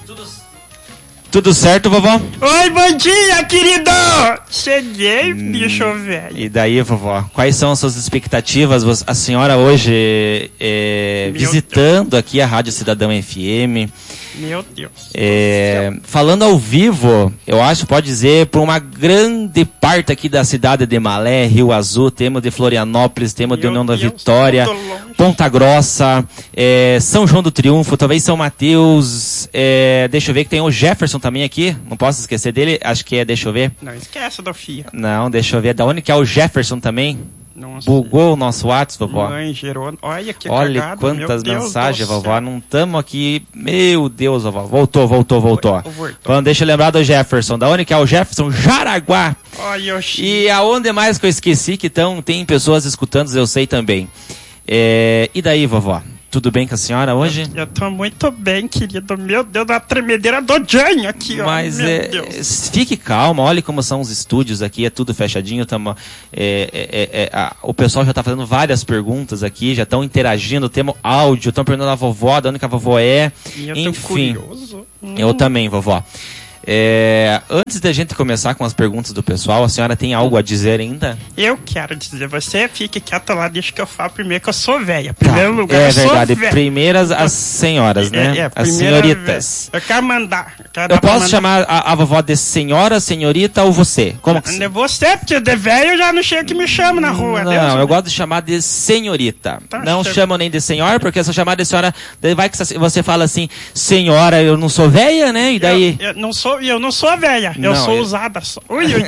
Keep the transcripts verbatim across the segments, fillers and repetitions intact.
Tudo, tudo certo, vovó? Oi, bom dia, querido! Cheguei, hum, bicho velho. E daí, vovó? Quais são as suas expectativas? A senhora hoje é, visitando Deus. aqui a Rádio Cidadão F M. Meu Deus. É, falando ao vivo, eu acho, pode dizer, por uma grande parte aqui da cidade de Malé, Rio Azul, temos de Florianópolis, temos Meu de União Deus, da Vitória, Ponta Grossa, é, São João do Triunfo, talvez São Mateus, é, deixa eu ver que tem o Jefferson também aqui, não posso esquecer dele, acho que é, deixa eu ver. Não esquece da F I A. Não, deixa eu ver, da onde que é o Jefferson também? Nossa. Bugou o nosso WhatsApp, vovó. Mãe, gerou... Olha que Olha cagada, quantas mensagens, vovó. Não estamos aqui. Meu Deus, vovó. Voltou, voltou, voltou. Vamos, deixa eu lembrar do Jefferson. Da onde que é o Jefferson? Jaraguá. Olha, e aonde mais que eu esqueci que tão, tem pessoas escutando, eu sei também. É, e daí, vovó? Tudo bem com a senhora hoje? Eu, eu tô muito bem, querido. Meu Deus, da tremedeira do Jânio aqui, ó. Mas Meu é, Deus. Fique calma, olhe como são os estúdios aqui, é tudo fechadinho. Tamo, é, é, é, a, o pessoal já tá fazendo várias perguntas aqui, já estão interagindo, temos áudio, estão perguntando a vovó, de onde que a vovó é. E eu Enfim, tô curioso. Eu hum. também, vovó. É, antes da gente começar com as perguntas do pessoal, a senhora tem algo a dizer ainda? Eu quero dizer, você fique quieta lá, deixa que eu falo primeiro que eu sou velha. Primeiro tá, lugar, é eu sou verdade, velha. Primeiras as senhoras, né? É, é, as senhoritas. Eu quero mandar. Eu, quero eu posso mandar. chamar a, a vovó de senhora, senhorita ou você? Como que de você, porque de velho já não chega que me chama na rua. Não, Deus, eu gosto de chamar de senhorita. Tá, não chega. chamo nem de senhora, porque se eu chamar de senhora, vai que você fala assim, senhora, eu não sou velha, né? E daí... Eu, eu não sou, eu não sou velha. Eu não, sou eu... usada só. Ui, ui,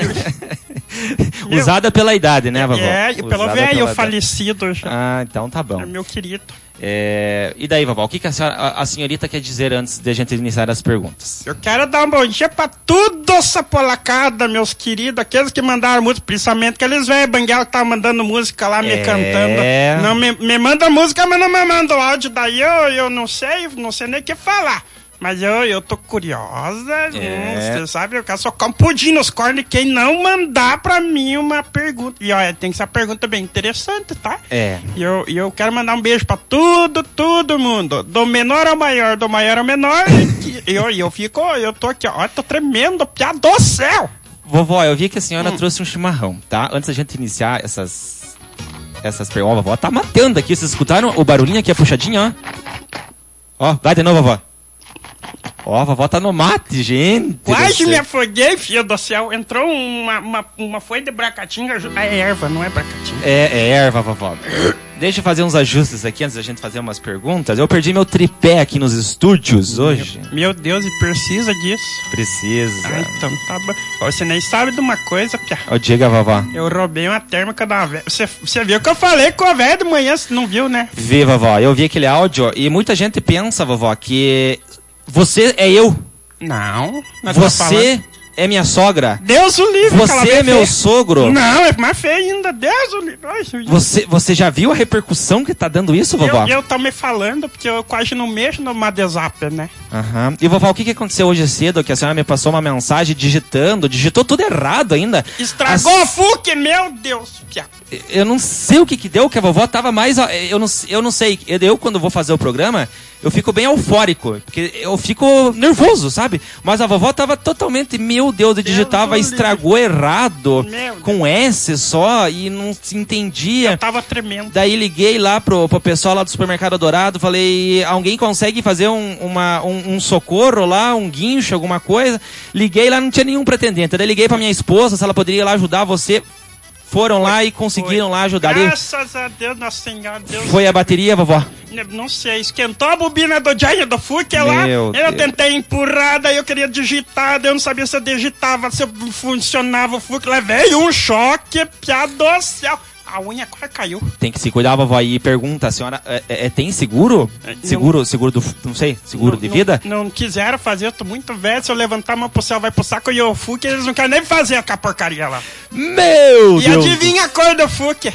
ui. Usada eu... pela idade, né, vovó? É, e pelo velho falecido já. Ah, então tá bom. É meu querido. É... E daí, vovó, o que, que a, senhora, a, a senhorita quer dizer antes de a gente iniciar as perguntas? Eu quero dar um bom dia pra tudo essa polacada, meus queridos, aqueles que mandaram música, principalmente aqueles velhos banguelos que estavam mandando música lá, me é... cantando. Não, me, me manda música, mas não me manda o áudio, daí eu, eu não sei, não sei nem o que falar. Mas eu, eu tô curiosa, é. Você sabe, eu quero socar um pudim nos cornos quem não mandar pra mim uma pergunta. E olha, tem que ser uma pergunta bem interessante, tá? É. E eu, eu quero mandar um beijo pra tudo, todo mundo. Do menor ao maior, do maior ao menor. E eu, eu fico, eu tô aqui, ó, tô tremendo, piada do céu! Vovó, eu vi que a senhora hum. trouxe um chimarrão, tá? Antes da gente iniciar essas... Essas perguntas, a vovó tá matando aqui. Vocês escutaram o barulhinho aqui, a puxadinha, ó? Ó, vai de novo, vovó. Ó, a vovó tá no mate, gente. Quase me afoguei, filho do céu. Entrou uma, uma, uma folha de bracatinga. É erva, não é bracatinga. É, é erva, vovó. Deixa eu fazer uns ajustes aqui antes da gente fazer umas perguntas. Eu perdi meu tripé aqui nos estúdios meu, hoje. Meu Deus, e precisa disso? Precisa. Ah, então tá bom. Você nem sabe de uma coisa, Pia. Ô, diga, vovó. Eu roubei uma térmica da velha. Você, você viu que eu falei com a velha de manhã, você não viu, né? Vi, vovó. Eu vi aquele áudio e muita gente pensa, vovó, que... Você é eu. Não. Você tá é minha sogra. Deus o livre. Você é meu feia. sogro. Não, é mais feio ainda. Deus o livre. Você, você já viu a repercussão que tá dando isso, vovó? Eu, eu tô me falando, porque eu quase não mexo no WhatsApp, né? Aham. Uhum. E vovó, o que, que aconteceu hoje cedo? Que a senhora me passou uma mensagem digitando. Digitou tudo errado ainda. Estragou As... o F U C, meu Deus. Eu não sei o que que deu, que a vovó tava mais... Eu não, eu não sei. Eu, quando vou fazer o programa... Eu fico bem eufórico, porque eu fico nervoso, sabe? Mas a vovó tava totalmente, meu Deus, eu digitava, estragou errado, com S só, e não se entendia. Eu tava tremendo. Daí liguei lá pro, pro pessoal lá do Supermercado Dourado, falei, alguém consegue fazer um, uma, um, um socorro lá, um guincho, alguma coisa? Liguei lá, não tinha nenhum pretendente. Daí liguei pra minha esposa, se ela poderia ir lá ajudar você. Foram foi, lá e conseguiram foi. lá ajudar. Graças a Deus, Nossa Senhora. Deus foi a bateria, vovó? Não sei, esquentou a bobina do Jânio do F U C lá. Eu Deus. tentei empurrar, daí eu queria digitar, daí eu não sabia se eu digitava, se eu funcionava o F U C. Levei um choque, piada do céu. A unha quase caiu. Tem que se cuidar, vovó. E pergunta, a senhora é, é, tem seguro? É, seguro, não, seguro do, não sei, seguro não, de vida? Não, não quiseram fazer, eu tô muito velho. Se eu levantar a mão pro céu, vai pro saco e o F U C, eles não querem nem fazer a porcaria lá. Meu e Deus! E adivinha a cor do F U C?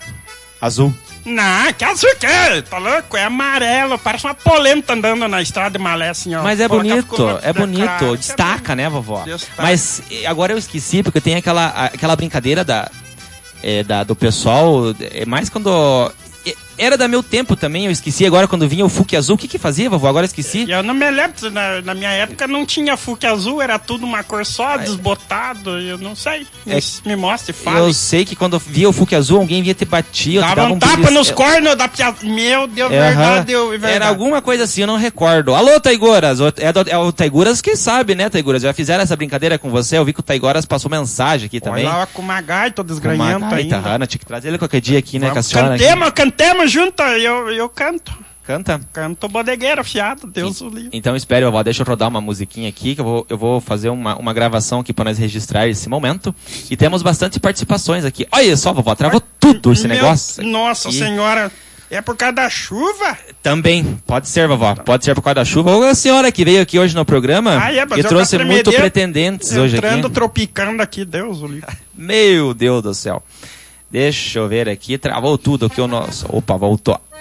Azul. Não, que azul que é? Tá louco? É amarelo, parece uma polenta andando na estrada de Malé, assim, ó. Mas é Pô, bonito, é bonito, destaca, é né, vovó? Destaca. Mas agora eu esqueci, porque tem aquela, aquela brincadeira da... É, da, do pessoal, é mais quando... era da meu tempo também, eu esqueci agora quando vinha o Fuque Azul. O que que fazia, vovó? Agora eu esqueci. Eu não me lembro, na, na minha época não tinha Fuque Azul, era tudo uma cor só, desbotado, eu não sei. É, me mostre, fala. Eu sei que quando via o Fuque Azul, alguém vinha te batia. Dava, dava um tapa belis... nos cornos da pia... Meu Deus, é, verdade, eu, verdade. Era alguma coisa assim, eu não recordo. Alô, Taiguras! É, do, é o Taiguras que sabe, né, Taiguras? Já fizeram essa brincadeira com você? Eu vi que o Taiguras passou mensagem aqui também. Olha lá com uma gaita, desgranhando ainda. Hanna, tinha que trazer ele qualquer dia aqui, né, Vamos, cantemos, cantemos junto, eu, eu canto. Canta? Canto bodegueiro, fiado, Deus o livre. Então espere, vovó, deixa eu rodar uma musiquinha aqui, que eu vou, eu vou fazer uma, uma gravação aqui para nós registrar esse momento. E temos bastante participações aqui. Olha só, vovó, travou tudo esse Meu, negócio. Nossa aqui. Senhora, é por causa da chuva? Também, pode ser, vovó, pode ser por causa da chuva. Ou a senhora que veio aqui hoje no programa ah, é, e trouxe muito pretendentes hoje aqui. Entrando, tropicando aqui, Deus o livre. Meu Deus do céu. Deixa eu ver aqui, travou tudo aqui o nosso. Opa, voltou.